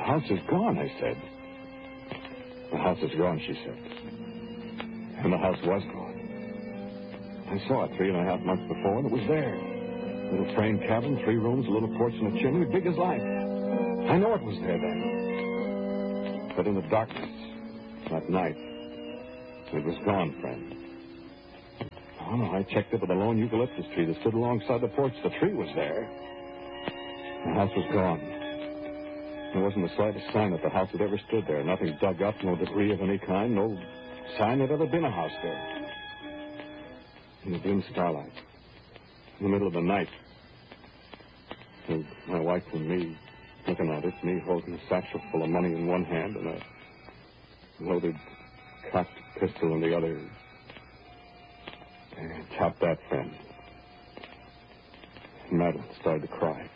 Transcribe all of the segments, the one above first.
house is gone, I said. The house is gone, she said. And the house was gone. I saw it 3.5 months before, and it was there. Little frame cabin, 3 rooms, a little porch and a chimney, big as life. I know it was there then. But in the darkness, that night, it was gone, friend. Oh, no, I checked it with a lone eucalyptus tree that stood alongside the porch. The tree was there. The house was gone. There wasn't the slightest sign that the house had ever stood there. Nothing dug up, no debris of any kind, no sign there'd ever been a house there. In the dim starlight, in the middle of the night, and my wife and me looking at it, me holding a satchel full of money in one hand and a loaded cocked pistol in the other. And top that, friend. Madeline started to cry.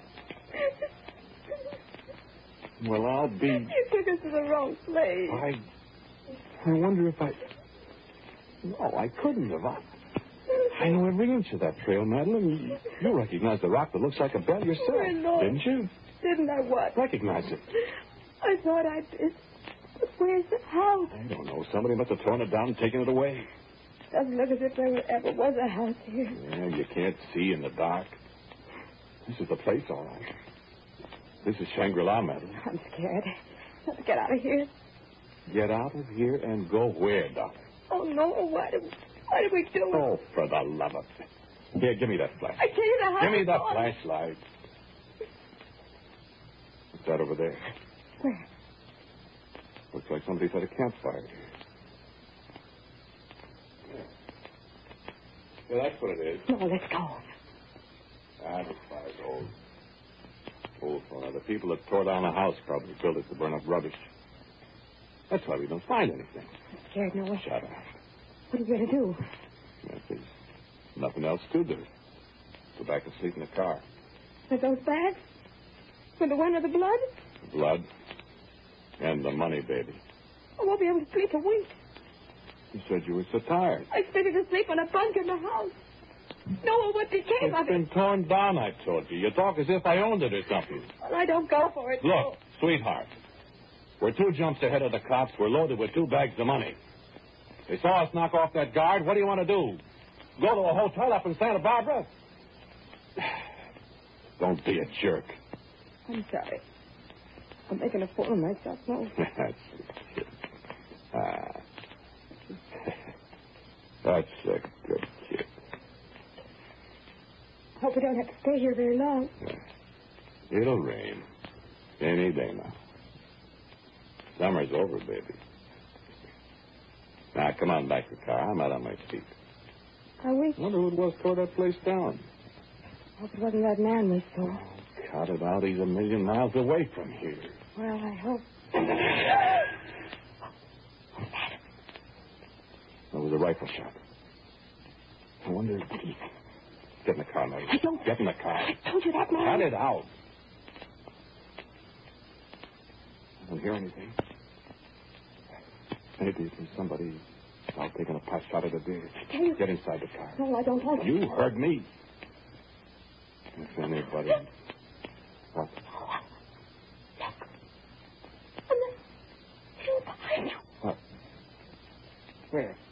Well, I'll be... You took us to the wrong place. I wonder if I... No, I couldn't have. I know every inch of that trail, Madeline. You recognize the rock that looks like a bell yourself, didn't you? Didn't I what? Recognize it. I thought I did. But where's the house? I don't know. Somebody must have torn it down and taken it away. Doesn't look as if there ever was a house here. Yeah, you can't see in the dark. This is the place, all right. This is Shangri-La, Madeline. I'm scared. Let's get out of here. Get out of here and go where, darling? Oh, no. Why did we do it? Oh, for the love of it. Here, give me that flashlight. I tell you the house. Give me that flashlight. What's that over there? Where? Looks like somebody's had a campfire here. Yeah, that's what it is. No, let's go. This fire's old. Old fire. The people that tore down the house probably built it to burn up rubbish. That's why we don't find anything. I'm scared, Noah. Shut up. What are you going to do? Yes, there's nothing else to do. Go back and sleep in the car. With those bags? With the one with the blood? The blood and the money, baby. I won't be able to sleep a wink. You said you were so tired. I expected to sleep on a bunk in the house. Noah, what became of It's been torn down, I told you. You talk as if I owned it or something. Well, I don't go for it. Look, sweetheart. We're 2 jumps ahead of the cops. We're loaded with 2 bags of money. They saw us knock off that guard. What do you want to do? Go to a hotel up in Santa Barbara? Don't be a jerk. I'm sorry. I'm making a fool of myself, no. That's a good kid. Hope we don't have to stay here very long. It'll rain any day now. Summer's over, baby. Now, come on back to the car. I'm out on my feet. Are we? I wonder who it was tore that place down. Hope it wasn't that man we saw. Cut it out. He's a million miles away from here. Well, I hope. That was a rifle shot. I wonder... Get in the car, Mary. I don't... Get in the car. I told you that, man. Cut it out. I don't hear anything. Maybe it was somebody out taking a pot shot at a deer. Get inside the car. No, I don't want to. You heard me. If anybody... What? Look. On the hill behind you. What? Where?